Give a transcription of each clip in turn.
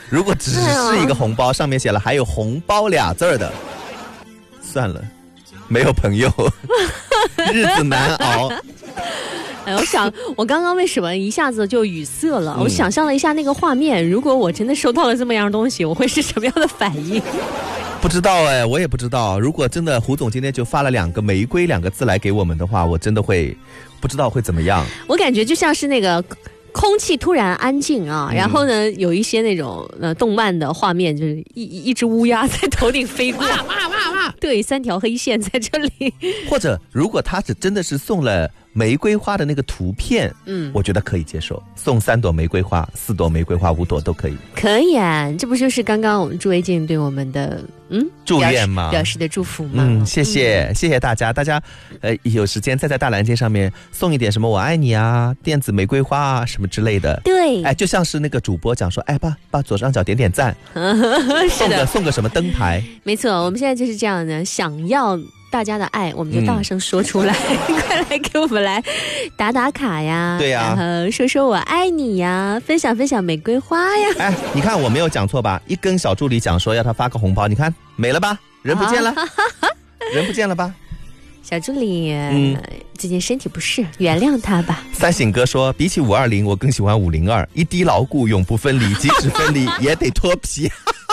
如果只是一个红包，上面写了还有红包俩字的，算了，没有朋友，日子难熬。 我想我刚刚为什么一下子就语塞了？我想象了一下那个画面，如果我真的收到了这么样东西，我会是什么样的反应？ 不知道我也不知道。如果真的胡总今天就发了2个玫瑰2个字来给我们的话，我真的会不知道会怎么样。 我感觉就像是那个空气突然安静啊，然后呢有一些那种动漫的画面，就是一只乌鸦在头顶飞过，对，3条黑线在这里。 或者如果他真的是送了玫瑰花的那个图片，我觉得可以接受，送3朵玫瑰花、4朵玫瑰花、5朵都可以。 可以啊，这不就是刚刚我们朱维静对我们的祝愿吗？ 表示的祝福吗？ 谢谢大家，大家有时间再在大蓝街上面送一点什么我爱你啊、电子玫瑰花啊什么之类的。 对， 就像是那个主播讲说，把左上角点点赞，送个什么灯牌。 没错，我们现在就是这样的，想要大家的爱，我们就大声说出来，快来给我们来打打卡呀， 对呀， 然后说说我爱你呀，分享玫瑰花呀。 你看我没有讲错吧？一跟小助理讲说要他发个红包，你看没了吧？人不见了，人不见了吧？ 小助理，最近身体不适，原谅他吧。 三省哥说，比起520，我更喜欢502，一滴牢固永不分离，即使分离也得脱皮。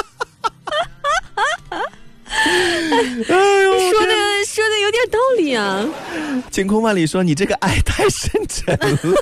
说的有点道理啊。 晴空万里说，你这个爱太深沉了。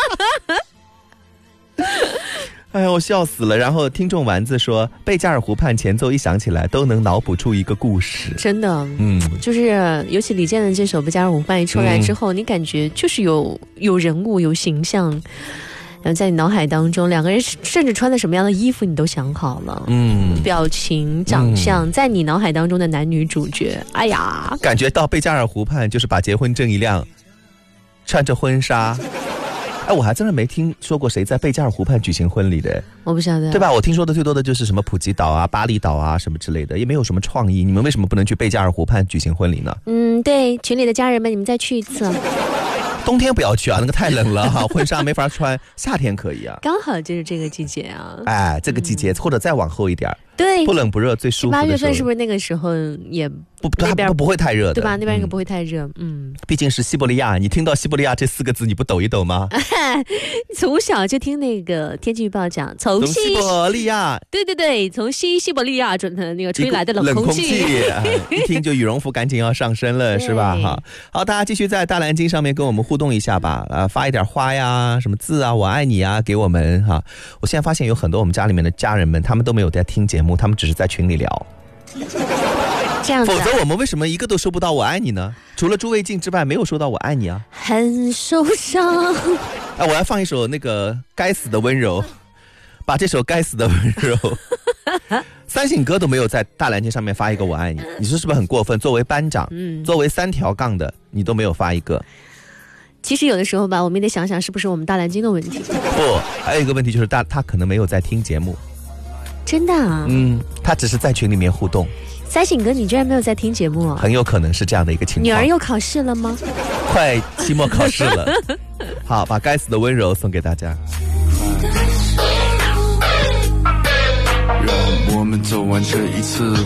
哎呀，我笑死了。然后听众丸子说，贝加尔湖畔前奏一响起来，都能脑补出一个故事。 真的，就是尤其李健的这首《贝加尔湖畔》一出来之后，你感觉就是有人物、有形象，然后在你脑海当中，两个人甚至穿的什么样的衣服你都想好了，表情、长相，在你脑海当中的男女主角，哎呀， 感觉到贝加尔湖畔就是把结婚证一亮，穿着婚纱。我还真的没听说过谁在贝加尔湖畔举行婚礼的， 我不晓得， 对吧？我听说的最多的就是什么普吉岛啊、巴厘岛啊什么之类的，也没有什么创意。你们为什么不能去贝加尔湖畔举行婚礼呢？ 对，群里的家人们，你们再去一次。 冬天不要去啊，那个太冷了哈，婚纱没法穿。夏天可以啊， 刚好就是这个季节啊。 这个季节，或者再往后一点， 对， 不冷不热最舒服的时候。 7、8月份是不是那个时候也不会太热的， 对吧？那边应该不会太热。 毕竟是西伯利亚，你听到西伯利亚这4个字，你不抖一抖吗？ 从小就听那个天气预报讲，从西伯利亚， 对，从西伯利亚那个吹来的冷空气， 一听就羽绒服赶紧要上身了，是吧？好，大家继续在大蓝鲸上面跟我们互动一下吧，发一点花呀、什么字啊、我爱你啊给我们哈。我现在发现有很多我们家里面的家人们，他们都没有在听节目，他们只是在群里聊。 这样子否则我们为什么一个都收不到我爱你呢？除了朱卫静之外，没有收到我爱你啊， 很受伤。 我要放一首那个该死的温柔，把这首该死的温柔三省哥都没有在大蓝鲸上面发一个我爱你，你说是不是很过分？作为班长，作为3条杠的，你都没有发一个。 其实有的时候吧，我们也得想想是不是我们大蓝鲸的问题。 不，还有一个问题就是他可能没有在听节目。 真的啊？ 他只是在群里面互动。 三省哥，你居然没有在听节目啊？ 很有可能是这样的一个情况。 女儿又考试了吗？ 快期末考试了。好，把该死的温柔送给大家。 让我们走完这一次